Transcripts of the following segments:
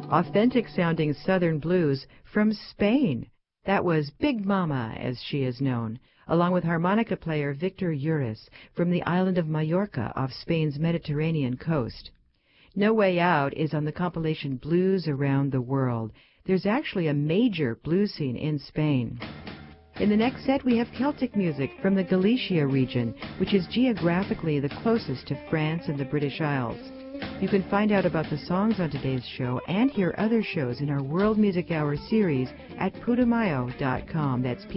Authentic sounding southern blues from Spain. That was Big Mama, as she is known, along with harmonica player Victor Uris from the island of Mallorca off Spain's Mediterranean coast. No Way Out is on the compilation Blues Around the World. There's actually a major blues scene in Spain. In the next set, we have Celtic music from the Galicia region, which is geographically the closest to France and the British Isles. You can find out about the songs on today's show and hear other shows in our World Music Hour series at putumayo.com. That's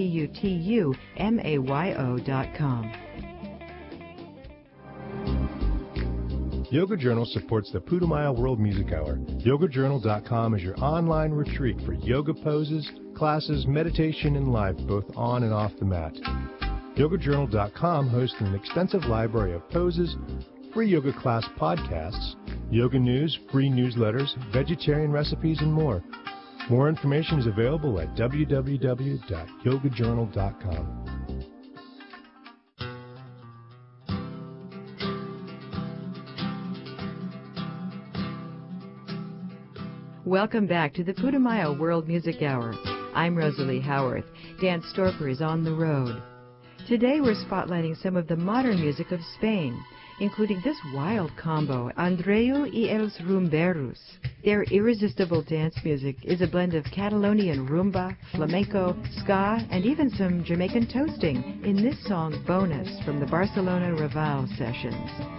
Putumayo.com. Yoga Journal supports the Putumayo World Music Hour. YogaJournal.com is your online retreat for yoga poses, classes, meditation, and life, both on and off the mat. YogaJournal.com hosts an extensive library of poses, free yoga class podcasts, yoga news, free newsletters, vegetarian recipes, and more. More information is available at www.yogajournal.com. Welcome back to the Putumayo World Music Hour. I'm Rosalie Howarth. Dan Storper is on the road. Today we're spotlighting some of the modern music of Spain, including this wild combo, Andreu y els Rumberos. Their irresistible dance music is a blend of Catalonian rumba, flamenco, ska, and even some Jamaican toasting in this song Bonus from the Barcelona Raval sessions.